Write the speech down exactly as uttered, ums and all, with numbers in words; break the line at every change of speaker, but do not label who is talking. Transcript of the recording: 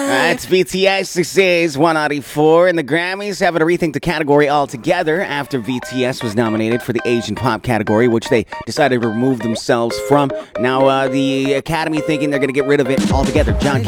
That's B T S. This is one ninety-four, and the Grammys having to rethink the category altogether after B T S was nominated for the Asian pop category, which they decided to remove themselves from. Now, uh, the Academy thinking they're going to get rid of it altogether. John